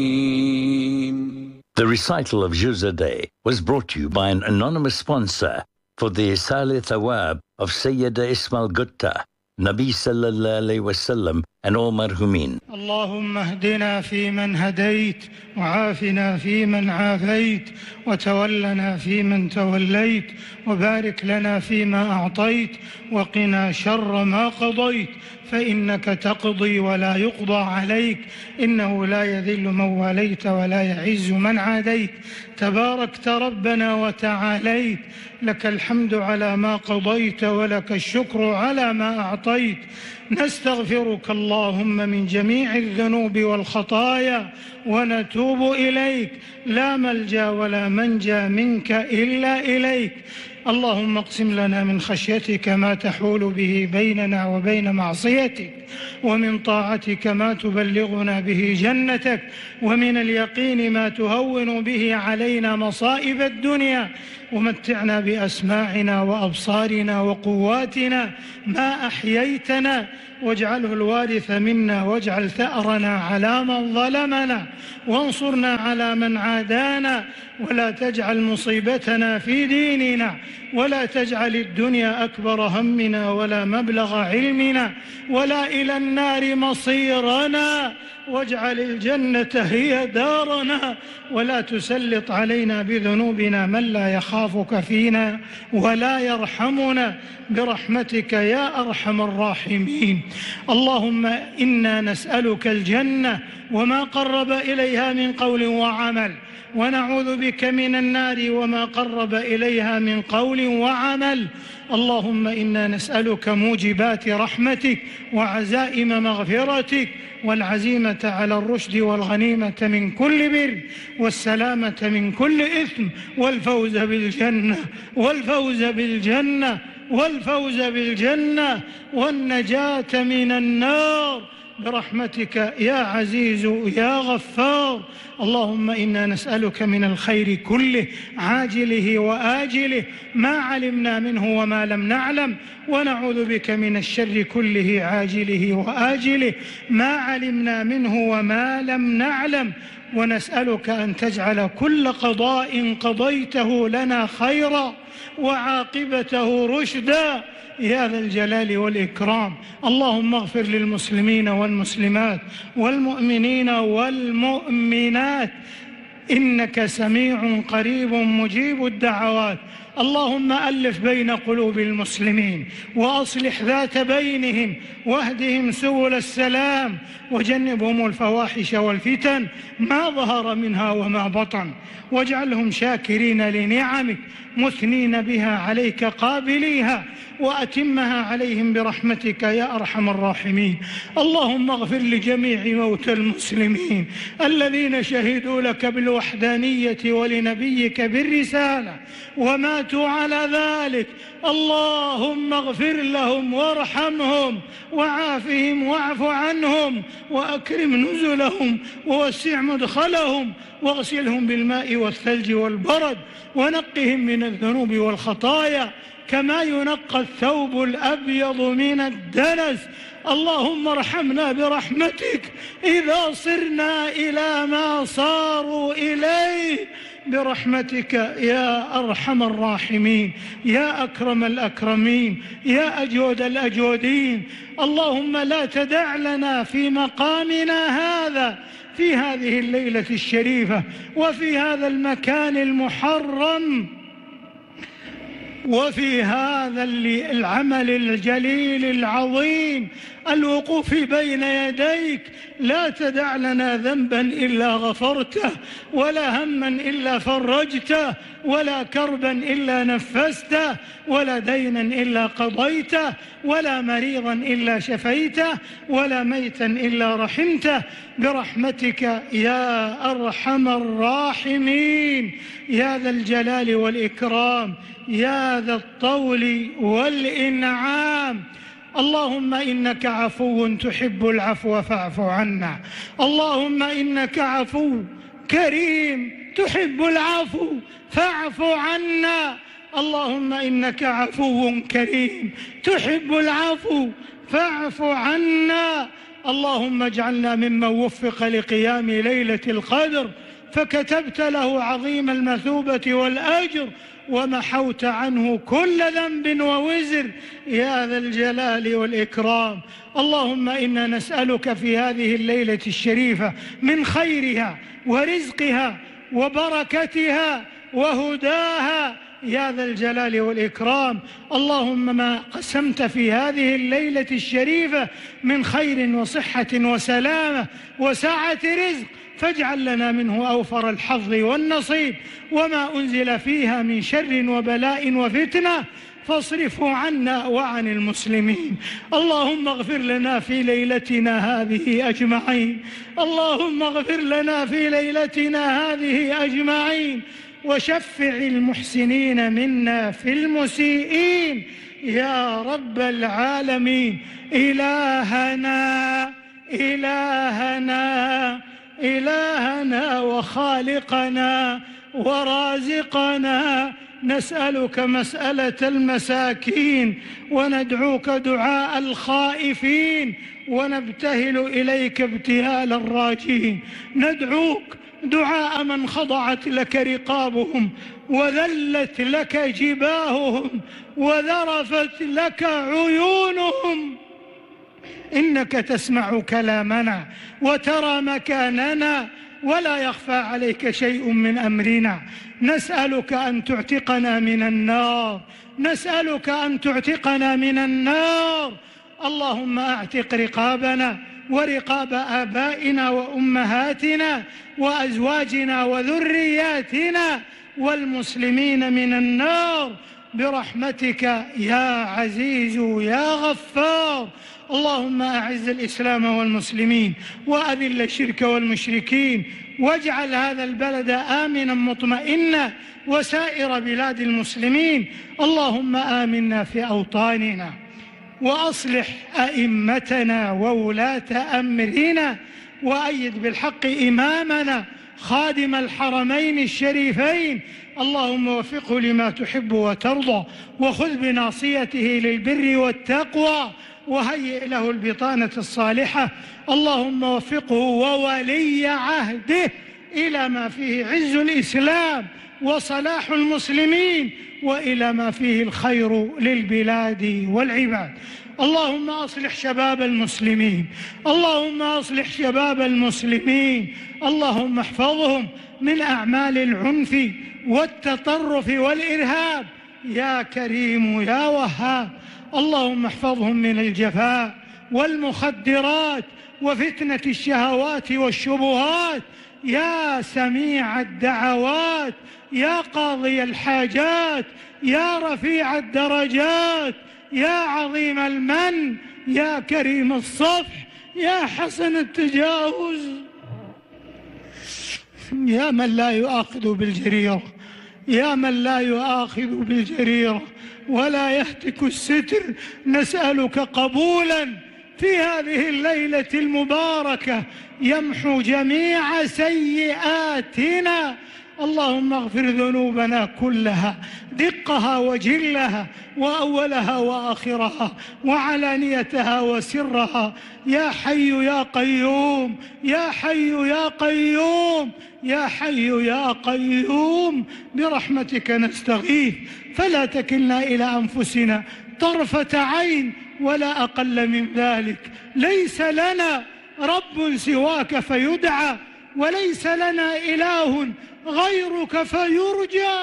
The recital of Juz a Day was brought to you by an anonymous sponsor for the Isal Thawab of Sayyida Ismail Gutta, Nabi Sallallahu Alaihi Wasallam and all marhumin. اللهم اهدنا فيمن هديت وعافنا فيمن عافيت وتولنا فيمن توليت وبارك لنا فيما أعطيت وقنا شر ما قضيت فإنك تقضي ولا يقضى عليك إنه لا يذل من واليت ولا يعز من عاديت تباركت ربنا وتعاليت لك الحمد على ما قضيت ولك الشكر على ما أعطيت نستغفرك اللهم من جميع الذنوب والخطايا ونتوب إليك لا ملجأ ولا منجا منك إلا إليك اللهم اقسم لنا من خشيتك ما تحول به بيننا وبين معصيتك ومن طاعتك ما تبلغنا به جنتك ومن اليقين ما تهون به علينا مصائب الدنيا ومتعنا بأسماعنا وأبصارنا وقواتنا ما أحييتنا واجعله الوارث منا واجعل ثأرنا على من ظلمنا وانصرنا على من عادانا ولا تجعل مصيبتنا في ديننا ولا تجعل الدنيا أكبر همنا ولا مبلغ علمنا ولا إلى النار مصيرنا واجعل الجنة هي دارنا ولا تسلط علينا بذنوبنا من لا يخافك فينا ولا يرحمنا برحمتك يا أرحم الراحمين اللهم إنا نسألك الجنة وما قرب إليها من قول وعمل ونعوذ بك من النار وما قرب إليها من قول وعمل اللهم إنا نسألك موجبات رحمتك وعزائم مغفرتك والعزيمة على الرشد والغنيمة من كل بر والسلامة من كل إثم والفوز بالجنة والنجاة من النار برحمتك يا عزيز يا غفار اللهم إنا نسألك من الخير كله عاجله وآجله ما علمنا منه وما لم نعلم ونعوذ بك من الشر كله عاجله وآجله ما علمنا منه وما لم نعلم ونسألك أن تجعل كل قضاء قضيته لنا خيرا وعاقبته رشدا يا ذا الجلال والإكرام اللهم اغفر للمسلمين والمسلمات والمؤمنين والمؤمنات إنك سميع قريب مجيب الدعوات اللهم ألف بين قلوب المسلمين وأصلح ذات بينهم واهدهم سبل السلام وجنبهم الفواحش والفتن ما ظهر منها وما بطن واجعلهم شاكرين لنعمك مثنين بها عليك قابليها وأتمها عليهم برحمتك يا أرحم الراحمين اللهم اغفر لجميع موتى المسلمين الذين شهدوا لك بالوحدانية ولنبيك بالرسالة وماتوا على ذلك اللهم اغفر لهم وارحمهم وعافهم واعف عنهم وأكرم نزلهم ووسع مدخلهم واغسلهم بالماء والثلج والبرد ونقهم من الذنوب والخطايا كما ينقى الثوب الأبيض من الدنس اللهم ارحمنا برحمتك إذا صرنا إلى ما صاروا إليه برحمتك يا أرحم الراحمين يا أكرم الأكرمين يا أجود الأجودين اللهم لا تدع لنا في مقامنا هذا في هذه الليلة الشريفة وفي هذا المكان المحرم وفي هذا العمل الجليل العظيم الوقوف بين يديك لا تدع لنا ذنبا إلا غفرته ولا هما إلا فرجته ولا كربا إلا نفسته ولا دينا إلا قضيته ولا مريضا إلا شفيته ولا ميتا إلا رحمته برحمتك يا أرحم الراحمين يا ذا الجلال والإكرام يا ذا الطول والإنعام اللهم إنك عفو تحب العفو فاعف عنا اللهم إنك عفو كريم تحب العفو فاعف عنا اللهم إنك عفو كريم تحب العفو فاعف عنا اللهم اجعلنا ممن وفق لقيام ليلة القدر فكتبت له عظيم المثوبة والأجر ومحوت عنه كل ذنب ووزر يا ذا الجلال والإكرام. اللهم إنا نسألك في هذه الليلة الشريفة من خيرها ورزقها وبركتها وهداها يا ذا الجلال والإكرام. اللهم ما قسمت في هذه الليلة الشريفة من خير وصحة وسلامة وسعة رزق فاجعل لنا منه أوفر الحظ والنصيب، وما أنزل فيها من شر وبلاء وفتنة فاصرفه عنا وعن المسلمين. اللهم اغفر لنا في ليلتنا هذه أجمعين، اللهم اغفر لنا في ليلتنا هذه أجمعين، وشفع المحسنين منا في المسيئين يا رب العالمين. إلهنا إلهنا إلهنا وخالقنا ورازقنا، نسألك مسألة المساكين وندعوك دعاء الخائفين ونبتهل إليك ابتهال الراجين. ندعوك دعاء من خضعت لك رقابهم وذلت لك جباههم وذرفت لك عيونهم، إنك تسمع كلامنا وترى مكاننا ولا يخفى عليك شيء من أمرنا. نسألك أن تعتقنا من النار، نسألك أن تعتقنا من النار. اللهم أعتق رقابنا ورقاب آبائنا وأمهاتنا وأزواجنا وذرياتنا والمسلمين من النار برحمتك يا عزيز يا غفار. اللهم أعز الإسلام والمسلمين وأذل الشرك والمشركين، واجعل هذا البلد آمنا مطمئنا وسائر بلاد المسلمين. اللهم آمنا في أوطاننا وأصلح أئمتنا وولاة أمرنا، وأيد بالحق إمامنا خادم الحرمين الشريفين. اللهم وفقه لما تحب وترضى، وخذ بناصيته للبر والتقوى، وهيئ له البطانة الصالحة. اللهم وفقه وولي عهده إلى ما فيه عز الإسلام وصلاح المسلمين، وإلى ما فيه الخير للبلاد والعباد. اللهم أصلح شباب المسلمين، اللهم أصلح شباب المسلمين، اللهم احفظهم من أعمال العنف والتطرف والإرهاب يا كريم يا وهاب. اللهم احفظهم من الجفاء والمخدرات وفتنة الشهوات والشبهات يا سميع الدعوات يا قاضي الحاجات يا رفيع الدرجات يا عظيم المن يا كريم الصفح يا حسن التجاوز، يا من لا يؤاخذ بالجريرة، يا من لا يؤاخذ بالجريرة ولا يهتك الستر. نسألك قبولا في هذه الليلة المباركة يمحو جميع سيئاتنا. اللهم اغفر ذنوبنا كلها دقها وجلها وأولها وآخرها وعلانيتها وسرها يا حي يا قيوم يا حي يا قيوم يا حي يا قيوم. برحمتك نستغيث فلا تكلنا إلى أنفسنا طرفة عين ولا أقل من ذلك. ليس لنا رب سواك فيدعى، وليس لنا إله غيرك فيرجى.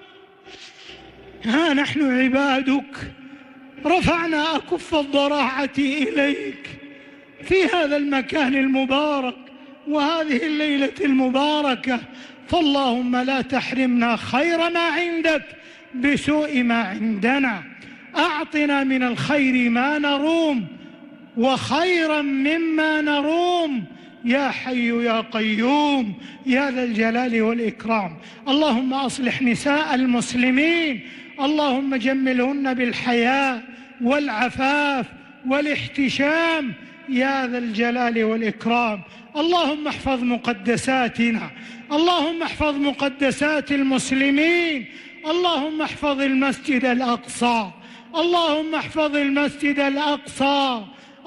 ها نحن عبادك رفعنا أكف الضراعة إليك في هذا المكان المبارك وهذه الليلة المباركة، فاللهم لا تحرمنا خير ما عندك بسوء ما عندنا. أعطنا من الخير ما نروم وخيرا مما نروم يا حي يا قيوم يا ذا الجلال والإكرام. اللهم أصلح نساء المسلمين، اللهم جملهن بالحياء والعفاف والاحتشام يا ذا الجلال والإكرام. اللهم احفظ مقدساتنا، اللهم احفظ مقدسات المسلمين، اللهم احفظ المسجد الأقصى، اللهم احفظ المسجد الأقصى،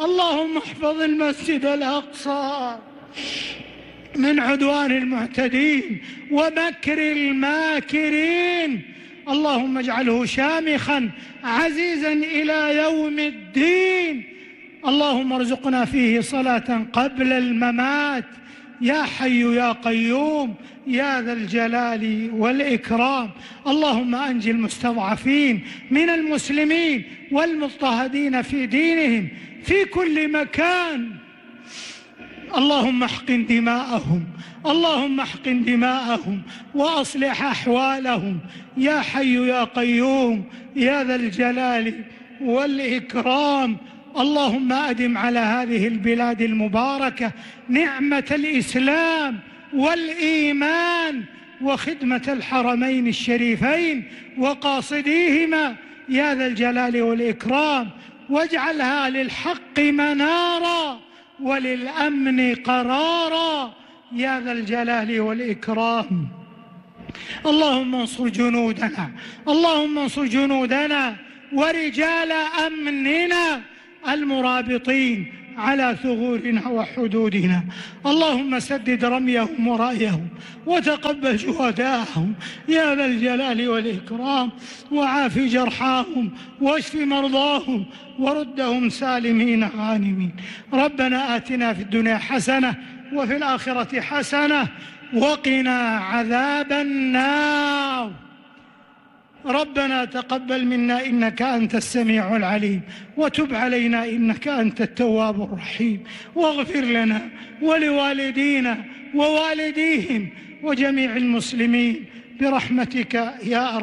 اللهم احفظ المسجد الأقصى من عدوان المعتدين ومكر الماكرين. اللهم اجعله شامخا عزيزا إلى يوم الدين. اللهم ارزقنا فيه صلاة قبل الممات يا حي يا قيوم يا ذا الجلال والإكرام. اللهم أنجي المستضعفين من المسلمين والمضطهدين في دينهم في كل مكان. اللهم احقن دماءهم، اللهم احقن دماءهم وأصلح أحوالهم يا حي يا قيوم يا ذا الجلال والإكرام. اللهم أدم على هذه البلاد المباركة نعمة الإسلام والإيمان وخدمة الحرمين الشريفين وقاصديهما يا ذا الجلال والإكرام، واجعلها للحق منارا وللأمن قرارا يا ذا الجلال والإكرام. اللهم انصر جنودنا، اللهم انصر جنودنا ورجال أمننا المرابطين على ثغورنا وحدودنا. اللهم سدد رميهم ورأيهم وتقبل شهداءهم يا ذا الجلال والإكرام، وعاف جرحاهم واشف مرضاهم وردهم سالمين غانمين. ربنا آتنا في الدنيا حسنة وفي الآخرة حسنة وقنا عذاب النار. ربنا تقبل منا إنك أنت السميع العليم، وتب علينا إنك أنت التواب الرحيم، واغفر لنا ولوالدينا ووالديهم وجميع المسلمين برحمتك يا أرحم